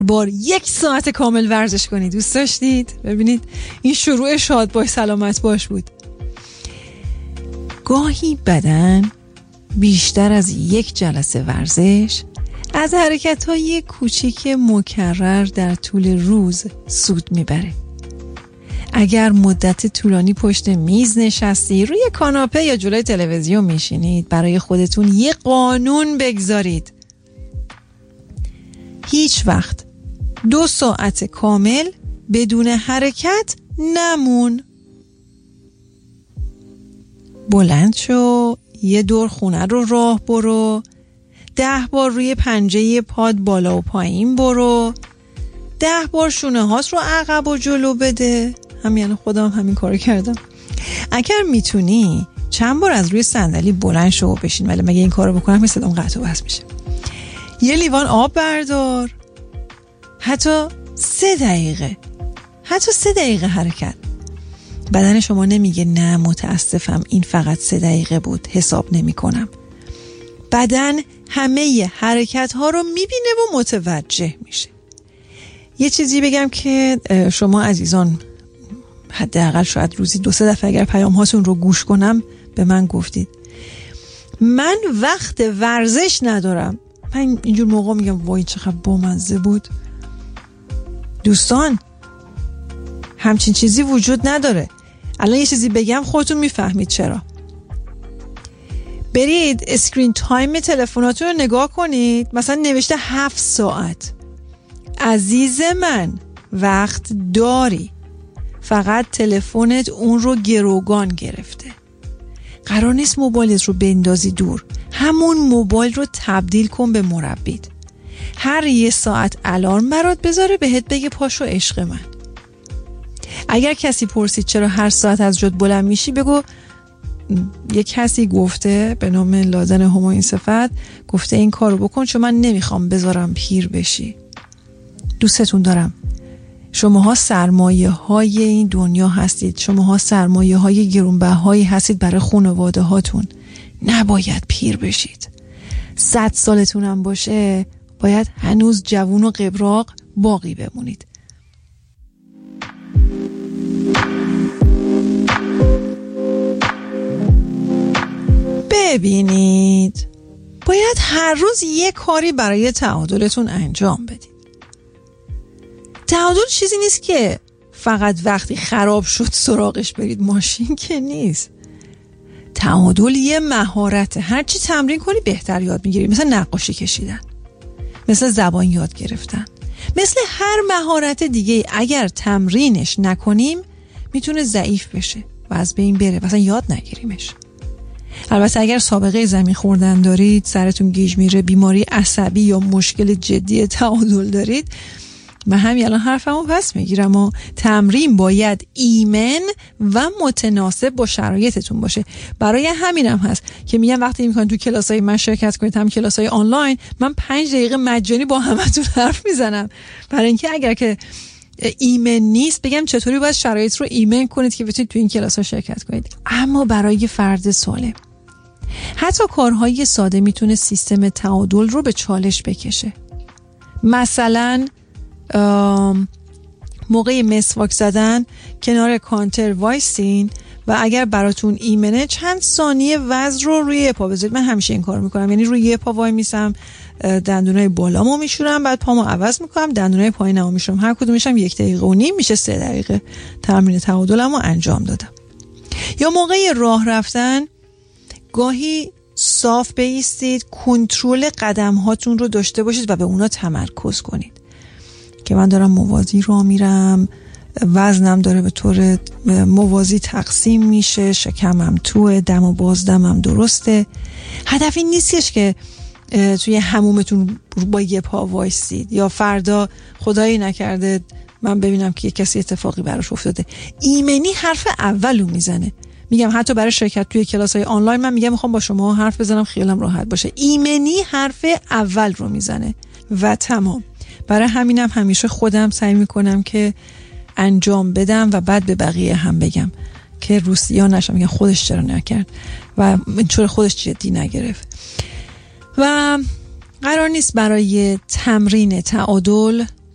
بار 1 ساعت کامل ورزش کنید. دوست داشتید؟ ببینید این شروع شاد باش سلامت باش بود. گاهی بدن بیشتر از 1 جلسه ورزش از حرکت‌های کوچیک مکرر در طول روز سود میبره. اگر مدت طولانی پشت میز نشستی، روی کاناپه یا جلوی تلویزیون میشینید، برای خودتون یه قانون بگذارید: هیچ وقت 2 ساعت کامل بدون حرکت نمون. بلند شو، یه دور خونه رو راه برو، 10 بار روی پنجه پاد بالا و پایین برو، 10 بار شونه هات رو عقب و جلو بده. همین خودم همین کارو کردم. اگر میتونی چند بار از روی صندلی بلند شو و بشین، ولی مگه این کارو بکنم که صدام قطع و وصل میشه. یه لیوان آب بردار، حتی 3 دقیقه حرکت. بدن شما نمیگه نه متاسفم این فقط 3 دقیقه بود، حساب نمی کنم. بدن همه حرکت ها رو میبینه و متوجه میشه. یه چیزی بگم که شما عزیزان حداقل شاید روزی 2-3 دفعه اگر پیام هاتون رو گوش کنم به من گفتید من وقت ورزش ندارم. من اینجور موقع میگم وای چقدر بامزه بود. دوستان همچین چیزی وجود نداره. الان یه چیزی بگم خودتون میفهمید چرا. برید اسکرین تایم تلفناتون رو نگاه کنید، مثلا نوشته 7 ساعت. عزیز من وقت داری، فقط تلفنت اون رو گروگان گرفته. قرار نیست موبایلت رو بندازی دور، همون موبایل رو تبدیل کن به مربیت. هر 1 ساعت الارم برات بذاره بهت بگه پاشو عشق من. اگر کسی پرسید چرا هر ساعت از جد بلند میشی، بگو یک کسی گفته به نام لازن همایون صفت گفته این کارو بکن چون من نمیخوام بذارم پیر بشی. دوستتون دارم. شماها سرمایه های این دنیا هستید. شماها سرمایه های گرونبهایی هستید برای خانواده هاتون. نباید پیر بشید. 100 سالتون هم باشه باید هنوز جوون و قبراق باقی بمونید. ببینید باید هر روز یه کاری برای تعادلتون انجام بدید. تعادل چیزی نیست که فقط وقتی خراب شد سراغش برید، ماشین که نیست. تعادل یه مهارته. هرچی تمرین کنی بهتر یاد میگیری. مثل نقاشی کشیدن، مثل زبان یاد گرفتن، مثل هر مهارت دیگه. اگر تمرینش نکنیم میتونه ضعیف بشه و از بین بره، مثلا یاد نگیریمش. البته اگر سابقه زمین خوردن دارید، سرتون گیج میره، بیماری عصبی یا مشکل جدی تعادل دارید، من همین الان حرفمو پس میگیرم و تمرین باید ایمن و متناسب با شرایطتون باشه. برای همینم هست که میگم وقتی میخواین تو کلاسای من شرکت کنید، هم کلاسای آنلاین، من 5 دقیقه مجانی با همتون حرف میزنم. برای اینکه اگر که ایمن نیست بگم چطوری باید شرایط رو ایمن کنید که بتونید تو این کلاس‌ها شرکت کنید. اما برای فرد سالم حتی کارهای ساده میتونه سیستم تعادل رو به چالش بکشه. مثلا موقع مسواک زدن کنار کانتر وایسین و اگر براتون ایمنه چند ثانیه وزن رو روی یه پا بذارید. من همیشه این کار میکنم، یعنی روی یه پا وای میسم، دندونای بالامو میشورم، بعد پامو عوض میکنم، دندونای پایینمو میشورم. هر کدومش هم 1.5 دقیقه میشه 3 دقیقه تمرین تعادلمو انجام دادم. یا موقع راه رفتن گاهی صاف بایستید، کنترل قدم هاتون رو داشته باشید و به اونا تمرکز کنید که من دارم موازی راه میرم، وزنم داره به طور موازی تقسیم میشه، شکمم توه، دم و بازدمم درسته. هدف این نیستش که توی حمومتون با یه پا وایسید یا فردا خدایی نکرده من ببینم که کسی اتفاقی براش افتاده. ایمنی حرف اولو میزنه. میگم حتی برای شرکت توی کلاس‌های آنلاین من میگم میخوام با شما حرف بزنم خیالم راحت باشه. ایمنی حرف اول رو میزنه و تمام. برای همینم همیشه خودم سعی میکنم که انجام بدم و بعد به بقیه هم بگم که روسیا نشم میگن خودش چرا نکرد و چرا خودش جدی نگرفت. و قرار نیست برای تمرین تعادل